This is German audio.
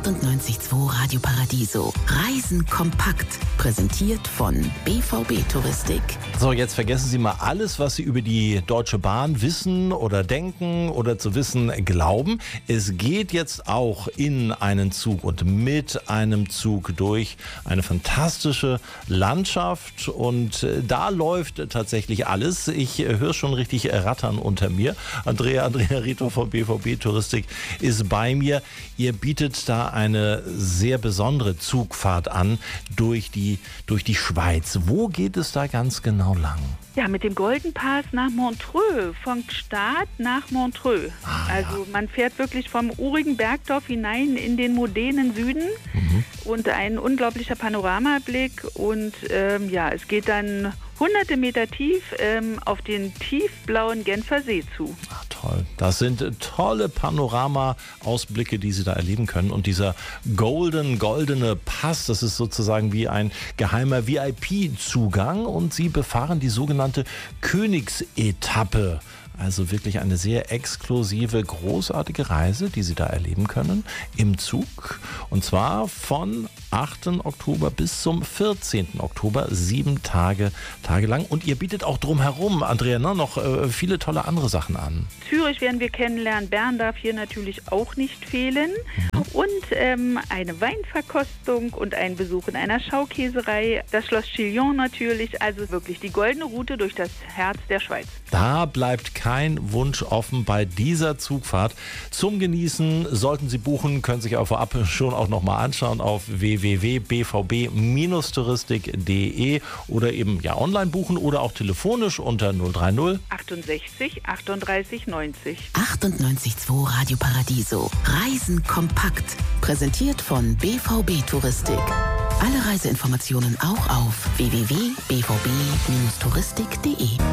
98.2 Radio Paradiso. Reisen kompakt. Präsentiert von BVB Touristik. So, jetzt vergessen Sie mal alles, was Sie über die Deutsche Bahn wissen oder denken oder zu wissen glauben. Es geht jetzt auch in einen Zug und mit einem Zug durch eine fantastische Landschaft und da läuft tatsächlich alles. Ich höre schon richtig rattern unter mir. Andrea Rito von BVB Touristik ist bei mir. Ihr bietet da eine sehr besondere Zugfahrt an durch die Schweiz. Wo geht es da ganz genau lang? Ja, mit dem Golden Pass nach Montreux, vom Start nach Montreux. Also man fährt wirklich vom urigen Bergdorf hinein in den modernen Süden und ein unglaublicher Panoramablick und es geht dann hunderte Meter tief auf den tiefblauen Genfer See zu. Ach, toll. Das sind tolle Panorama-Ausblicke, die Sie da erleben können. Und dieser goldene Pass, das ist sozusagen wie ein geheimer VIP-Zugang und Sie befahren die sogenannte Königsetappe. Also wirklich eine sehr exklusive, großartige Reise, die Sie da erleben können im Zug. Und zwar von 8. Oktober bis zum 14. Oktober, 7 Tage lang. Und ihr bietet auch drumherum, Andrea, noch viele tolle andere Sachen an. Zürich werden wir kennenlernen, Bern darf hier natürlich auch nicht fehlen. Und eine Weinverkostung und ein Besuch in einer Schaukäserei, das Schloss Chillon natürlich, also wirklich die goldene Route durch das Herz der Schweiz. Da bleibt kein Wunsch offen bei dieser Zugfahrt. Zum Genießen sollten Sie buchen, können sich auch vorab schon auch nochmal anschauen auf www.bvb-touristik.de oder eben online buchen oder auch telefonisch unter 030 68 38 90. 98.2 Radio Paradiso. Reisen kompakt. Präsentiert von BVB Touristik. Alle Reiseinformationen auch auf www.bvb-touristik.de.